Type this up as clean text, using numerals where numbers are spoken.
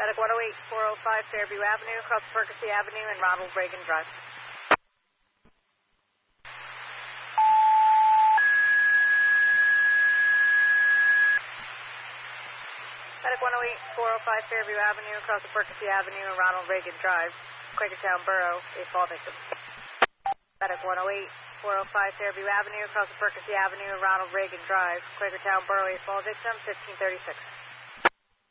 Medic 108-405 Fairview Avenue, across Percy Avenue and Ronald Reagan Drive. Medic 108-405 Fairview Avenue, across Percy Avenue and Ronald Reagan Drive, Quakertown Borough, a fall victim. Medic 108-405 Fairview Avenue, across Percy Avenue and Ronald Reagan Drive, Quakertown Borough, a fall victim, 1536.